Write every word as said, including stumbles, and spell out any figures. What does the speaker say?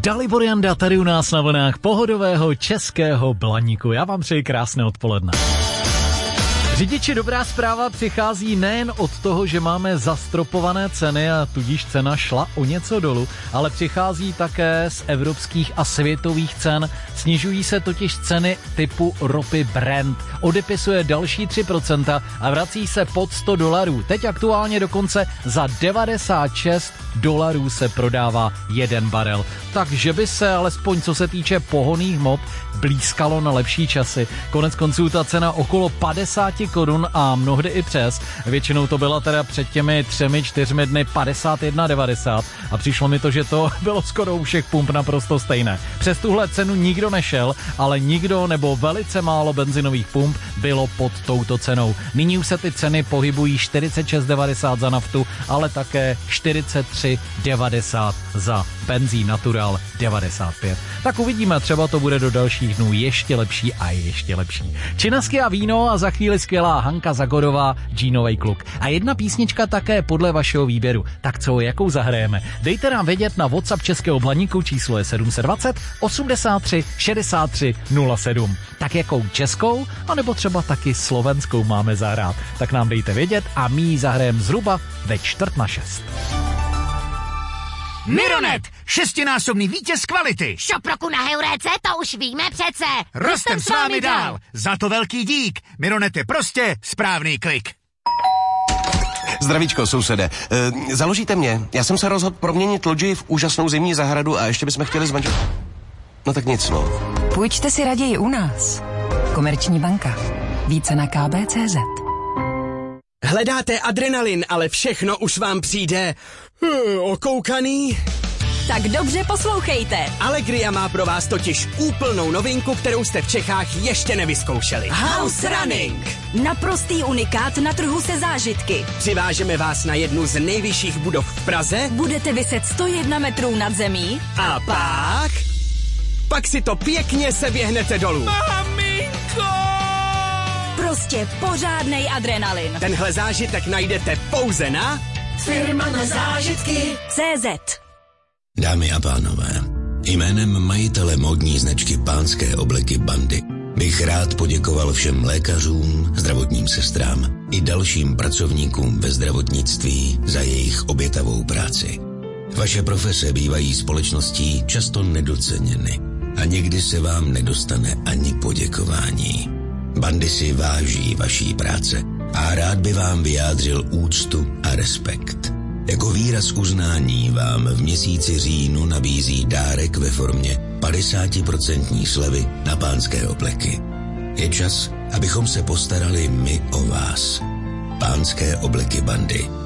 Dalibor Janda tady u nás na vlnách pohodového českého Blaníku. Já vám přeji krásné odpoledne. Řidiči, dobrá zpráva přichází nejen od toho, že máme zastropované ceny a tudíž cena šla o něco dolů, ale přichází také z evropských a světových cen. Snižují se totiž ceny typu ropy Brent. Odepisuje další tři procenta a vrací se pod sto dolarů. Teď aktuálně dokonce za devadesát šest dolarů se prodává jeden barel. Takže by se alespoň co se týče pohonných hmot blízkalo na lepší časy. Konec konců ta cena okolo padesát korun a mnohdy i přes. Většinou to byla teda před těmi třemi, čtyřmi dny padesát jedna devadesát a přišlo mi to, že to bylo skoro u všech pump naprosto stejné. Přes tuhle cenu nikdo nešel, ale nikdo nebo velice málo benzinových pump bylo pod touto cenou. Nyní už se ty ceny pohybují čtyřicet šest devadesát za naftu, ale také čtyřicet tři devadesát za benzín Natural devadesát pět. Tak uvidíme, třeba to bude do dalších dnů ještě lepší a ještě lepší. Činasky a víno a za chvíli skvělá Hanka Zagorová, Džínovej kluk. A jedna písnička také podle vašeho výběru. Tak co, jakou zahrajeme? Dejte nám vědět na WhatsApp Českého Blaníku, číslo je sedm set dvacet osmdesát tři šedesát tři nula sedm. Tak jakou českou, anebo třeba taky slovenskou máme zahrát. Tak nám dejte vědět a my ji zahrajeme zhruba ve čtvrt na šest. Mironet, šestinásobný vítěz kvality. Šop roku na Heuréce, to už víme přece. Rostem s vámi dál. Za to velký dík. Mironet je prostě správný klik. Zdravíčko, sousede. E, založíte mě? Já jsem se rozhodl proměnit loďi v úžasnou zimní zahradu a ještě bychom chtěli zmanžel... No tak nic, no. Půjčte si raději u nás. Komerční banka. Více na k b tečka cé zet. Hledáte adrenalin, ale všechno už vám přijde uh, okoukaný? Tak dobře poslouchejte. Allegria má pro vás totiž úplnou novinku, kterou jste v Čechách ještě nevyzkoušeli. House Running. Naprostý unikát na trhu se zážitky. Přivážeme vás na jednu z nejvyšších budov v Praze. Budete viset sto jedna metrů nad zemí. A pak... Pak si to pěkně seběhnete dolů. Maminko! Prostě pořádnej adrenalin. Tenhle zážitek najdete pouze na Firma na zážitky tečka cé zet. Dámy a pánové, jménem majitele módní značky Pánské obleky Bandy bych rád poděkoval všem lékařům, zdravotním sestrám i dalším pracovníkům ve zdravotnictví za jejich obětavou práci. Vaše profese bývají společností často nedoceněny a někdy se vám nedostane ani poděkování. Bandy si váží vaší práce a rád by vám vyjádřil úctu a respekt. Jako výraz uznání vám v měsíci říjnu nabízí dárek ve formě padesát procent slevy na Pánské obleky. Je čas, abychom se postarali my o vás. Pánské obleky Bandy.